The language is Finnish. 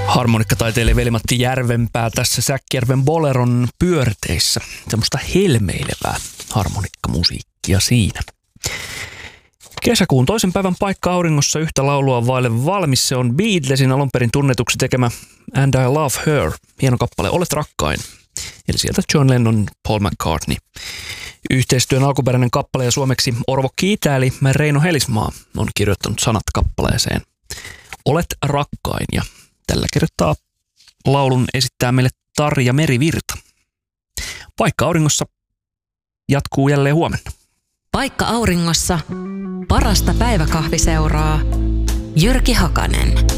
Harmonikkataiteilija Veli-Matti Järvenpää tässä Säkkijärven Boleron pyörteissä. Semmoista helmeilevää harmonikkamusiikkia siinä. Kesäkuun toisen päivän paikka auringossa yhtä laulua vaille valmis. Se on Beatlesin alun perin tunnetuksi tekemä And I Love Her. Hieno kappale, Olet rakkain. Eli sieltä John Lennon, Paul McCartney. Yhteistyön alkuperäinen kappale ja suomeksi Orvo Kiitä eli Reino Helismaa on kirjoittanut sanat kappaleeseen. Olet rakkain, ja tällä kertaa laulun esittää meille Tarja Merivirta. Paikka auringossa jatkuu jälleen huomenna. Paikka auringossa. Parasta päiväkahviseuraa. Jyrki Hakanen.